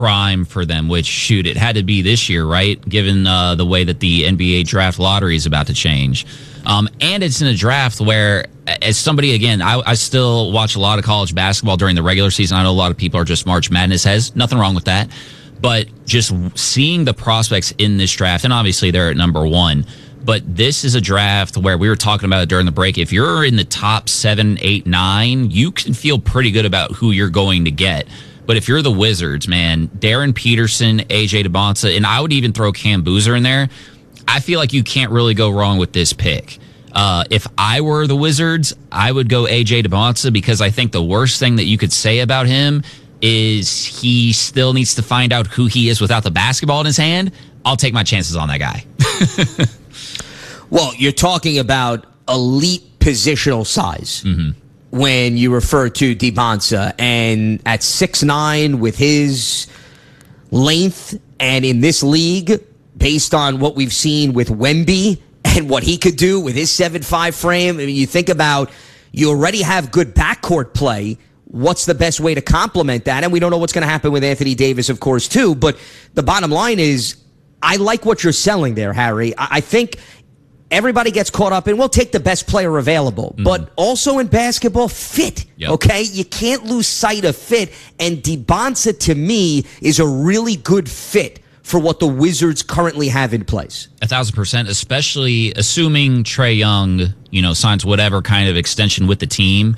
prime for them, which, shoot, it had to be this year, right? Given the way that the NBA draft lottery is about to change. And it's in a draft where, as somebody, again, I still watch a lot of college basketball during the regular season. I know a lot of people are just March Madness heads. Nothing wrong with that. But just seeing the prospects in this draft, and obviously they're at number one, but this is a draft where we were talking about it during the break. If you're in the top 7, 8, 9, you can feel pretty good about who you're going to get. But if you're the Wizards, man, Darren Peterson, AJ DeBonsa, and I would even throw Cam Boozer in there, I feel like you can't really go wrong with this pick. If I were the Wizards, I would go AJ DeBonsa, because I think the worst thing that you could say about him is he still needs to find out who he is without the basketball in his hand. I'll take my chances on that guy. Well, you're talking about elite positional size when you refer to DeBonsa, and at 6'9", with his length, and in this league, based on what we've seen with Wemby and what he could do with his 7'5" frame, I mean, you think about, you already have good backcourt play. What's the best way to complement that? And we don't know what's going to happen with Anthony Davis, of course, too. But the bottom line is, I like what you're selling there, Harry. I think everybody gets caught up in, we'll take the best player available. But also in basketball, fit, okay? You can't lose sight of fit. And DeBonsa, to me, is a really good fit for what the Wizards currently have in place. 1,000%, especially assuming Trae Young, signs whatever kind of extension with the team.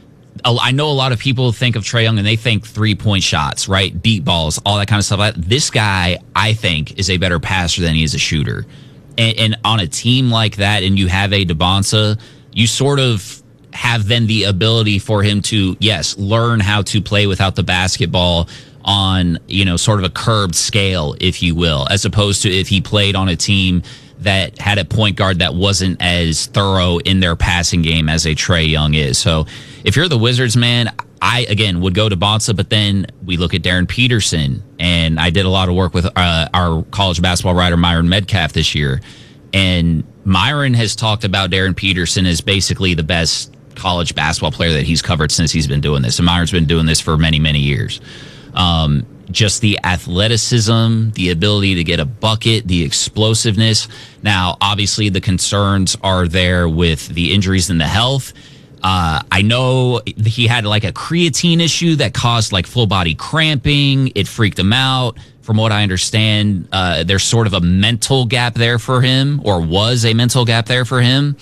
I know a lot of people think of Trae Young and they think 3-point shots, right? Deep balls, all that kind of stuff. This guy, I think, is a better passer than he is a shooter. And on a team like that, and you have a DeBonsa, you sort of have then the ability for him to, yes, learn how to play without the basketball on, sort of a curbed scale, if you will, as opposed to if he played on a team that had a point guard that wasn't as thorough in their passing game as a Trae Young is. So if you're the Wizards, man, I, again, would go to Bonsa, but then we look at Darren Peterson, and I did a lot of work with our college basketball writer, Myron Medcalf, this year. And Myron has talked about Darren Peterson as basically the best college basketball player that he's covered since he's been doing this. And Myron's been doing this for many, many years. Just the athleticism, the ability to get a bucket, the explosiveness. Now, obviously, the concerns are there with the injuries and the health. I know he had like a creatine issue that caused like full body cramping. It freaked him out. From what I understand, there's sort of a mental gap there for him, or was a mental gap there for him.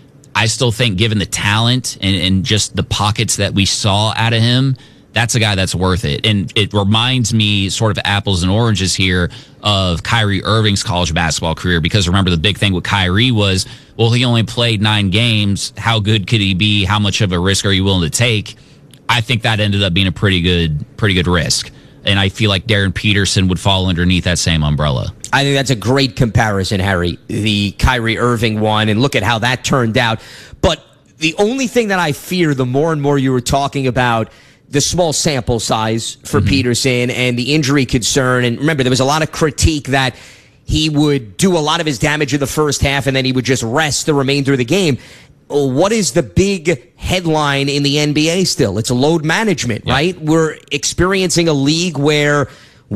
I still think, given the talent and just the pockets that we saw out of him, that's a guy that's worth it. And it reminds me, sort of apples and oranges here, of Kyrie Irving's college basketball career. Because remember, the big thing with Kyrie was, well, he only played 9 games. How good could he be? How much of a risk are you willing to take? I think that ended up being a pretty good risk. And I feel like Darren Peterson would fall underneath that same umbrella. I think that's a great comparison, Harry, the Kyrie Irving one, and look at how that turned out. But the only thing that I fear, the more and more you were talking about the small sample size for Peterson and the injury concern, and remember, there was a lot of critique that he would do a lot of his damage in the first half and then he would just rest the remainder of the game. What is the big headline in the NBA still? It's load management, right? We're experiencing a league where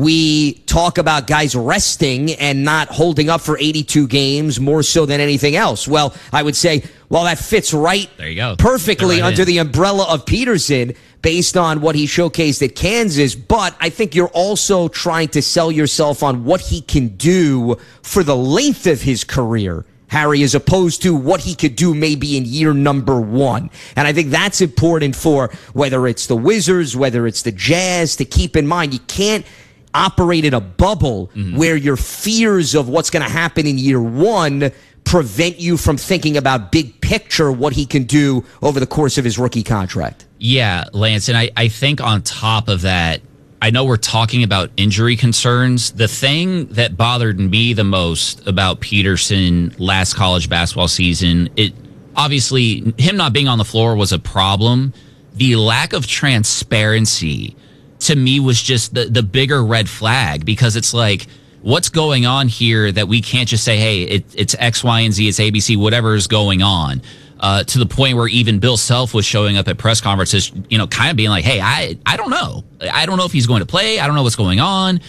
we talk about guys resting and not holding up for 82 games more so than anything else. Well, I would say, well, that fits right there you go. Perfectly under the umbrella of Peterson based on what he showcased at Kansas. But I think you're also trying to sell yourself on what he can do for the length of his career, Harry, as opposed to what he could do maybe in year number 1. And I think that's important for whether it's the Wizards, whether it's the Jazz, to keep in mind. You can't operate in a bubble where your fears of what's going to happen in year 1 prevent you from thinking about big picture, what he can do over the course of his rookie contract. Yeah, Lance, and I think on top of that, I know we're talking about injury concerns. The thing that bothered me the most about Peterson last college basketball season, it obviously, him not being on the floor was a problem. The lack of transparency, to me, was just the bigger red flag, because it's like, what's going on here that we can't just say, hey, it's X, Y, and Z, it's ABC, whatever is going on. to the point where even Bill Self was showing up at press conferences, kind of being like, hey, I don't know. I don't know if he's going to play. I don't know what's going on.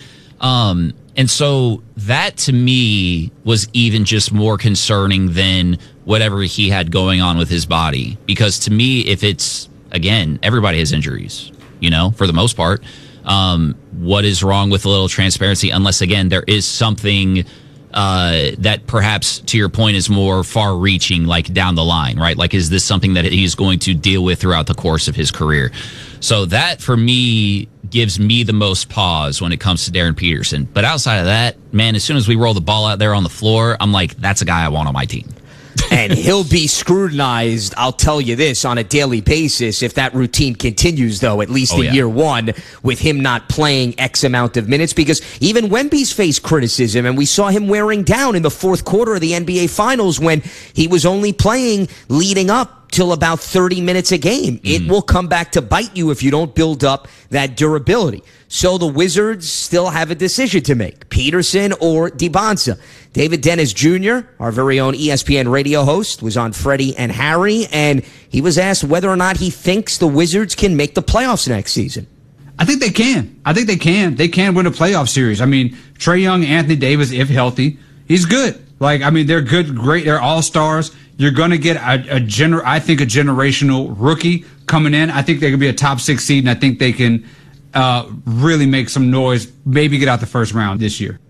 And so that to me was even just more concerning than whatever he had going on with his body. Because to me, if it's, again, everybody has injuries, for the most part. What is wrong with a little transparency? Unless, again, there is something that perhaps, to your point, is more far-reaching, like down the line, right? Like, is this something that he's going to deal with throughout the course of his career? So that, for me, gives me the most pause when it comes to Darren Peterson. But outside of that, man, as soon as we roll the ball out there on the floor, I'm like, that's a guy I want on my team. And he'll be scrutinized, I'll tell you this, on a daily basis if that routine continues, though, at least in year one, with him not playing X amount of minutes. Because even Wemby's faced criticism, and we saw him wearing down in the fourth quarter of the NBA Finals when he was only playing leading up till about 30 minutes a game. It will come back to bite you if you don't build up that durability. So the Wizards still have a decision to make, Peterson or DiBonsa. David Dennis Jr., our very own ESPN radio host, was on Freddie and Harry, and he was asked whether or not he thinks the Wizards can make the playoffs next season. I think they can. They can win a playoff series. I mean, Trae Young, Anthony Davis, if healthy, he's good. They're good, great. They're all-stars. You're going to get a generational rookie coming in. I think they could be a top 6 seed, and I think they can really make some noise, maybe get out the first round this year.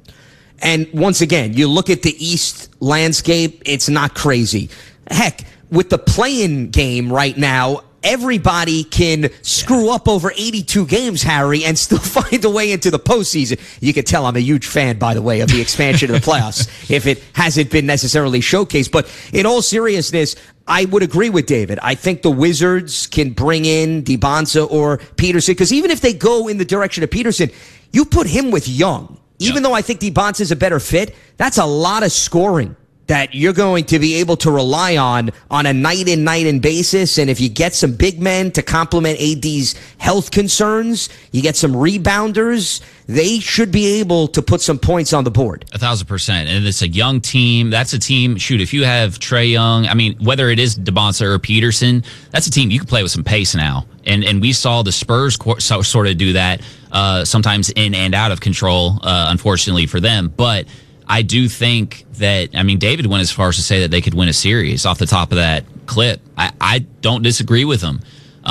And once again, you look at the East landscape, it's not crazy. Heck, with the play-in game right now, everybody can screw up over 82 games, Harry, and still find a way into the postseason. You can tell I'm a huge fan, by the way, of the expansion of the playoffs, if it hasn't been necessarily showcased. But in all seriousness, I would agree with David. I think the Wizards can bring in DiBonsa or Peterson, because even if they go in the direction of Peterson, you put him with Young. Even though I think DiBonsa is a better fit, that's a lot of scoring that you're going to be able to rely on a night-in, night-in basis. And if you get some big men to complement AD's health concerns, you get some rebounders, they should be able to put some points on the board. 1,000%. And it's a young team. That's a team, shoot, if you have Trae Young, I mean, whether it is DiBonsa or Peterson, that's a team you can play with some pace now. And we saw the Spurs sort of do that sometimes in and out of control, unfortunately for them. But I do think that, I mean, David went as far as to say that they could win a series off the top of that clip. I don't disagree with him.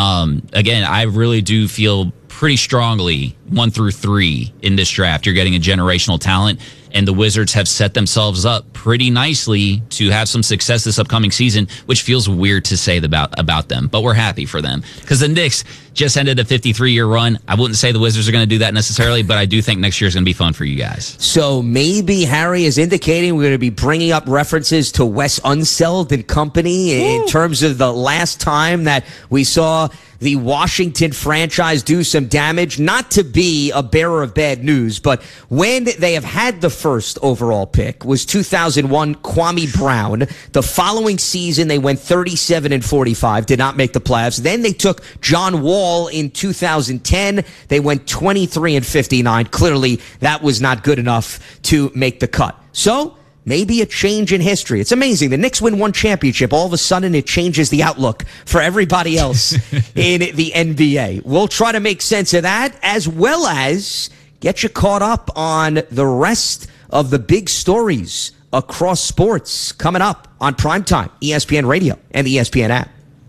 Again, I really do feel pretty strongly 1 through 3 in this draft. You're getting a generational talent, and the Wizards have set themselves up pretty nicely to have some success this upcoming season, which feels weird to say about them, but we're happy for them because the Knicks just ended a 53-year run. I wouldn't say the Wizards are going to do that necessarily, but I do think next year is going to be fun for you guys. So maybe Harry is indicating we're going to be bringing up references to Wes Unseld and company in terms of the last time that we saw the Washington franchise do some damage. Not to be a bearer of bad news, but when they have had the first overall pick was 2001, Kwame Brown. The following season, they went 37-45, did not make the playoffs. Then they took John Wall in 2010. They went 23-59. Clearly, that was not good enough to make the cut. So maybe a change in history. It's amazing. The Knicks win one championship. All of a sudden, it changes the outlook for everybody else in the NBA. We'll try to make sense of that, as well as get you caught up on the rest of the big stories across sports coming up on Primetime, ESPN Radio, and the ESPN app.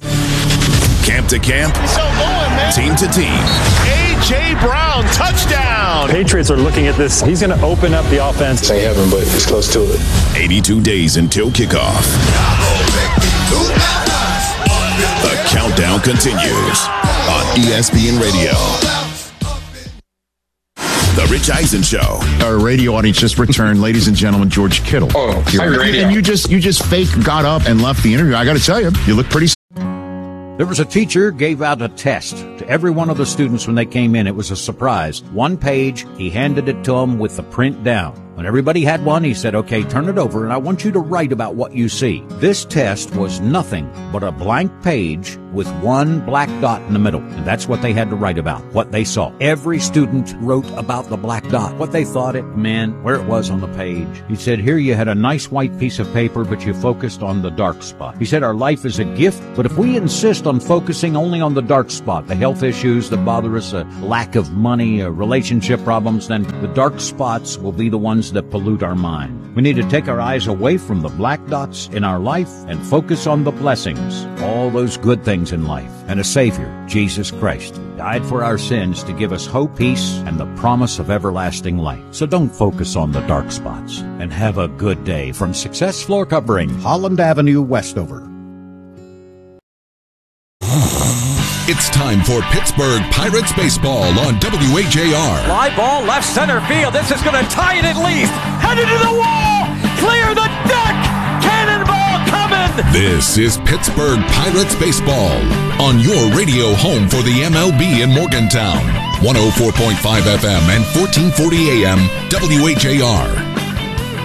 Camp to camp, team to team. A.J. Brown, touchdown! Patriots are looking at this. He's going to open up the offense. It ain't heaven, but it's close to it. 82 days until kickoff. The countdown continues on ESPN Radio. The Rich Eisen Show. Our radio audience just returned, ladies and gentlemen, George Kittle. Oh, radio. And you just fake got up and left the interview. I got to tell you, you look pretty. There was a teacher gave out a test to every one of the students when they came in. It was a surprise. 1 page, he handed it to them with the print down. When everybody had one, he said, okay, turn it over, and I want you to write about what you see. This test was nothing but a blank page with one black dot in the middle. And that's what they had to write about, what they saw. Every student wrote about the black dot, what they thought it meant, where it was on the page. He said, here you had a nice white piece of paper, but you focused on the dark spot. He said, our life is a gift, but if we insist on focusing only on the dark spot, the health issues that bother us, a lack of money, relationship problems, then the dark spots will be the ones that pollute our mind. We need to take our eyes away from the black dots in our life and focus on the blessings, all those good things in life, and a Savior, Jesus Christ, who died for our sins to give us hope, peace, and the promise of everlasting life. So don't focus on the dark spots, and have a good day. From Success Floor Covering, Holland Avenue, Westover. It's time for Pittsburgh Pirates baseball on WHAR. Fly ball, left center field. This is going to tie it at least. Headed to the wall. Clear the deck. Cannonball coming. This is Pittsburgh Pirates baseball on your radio home for the MLB in Morgantown. 104.5 FM and 1440 AM WHAR.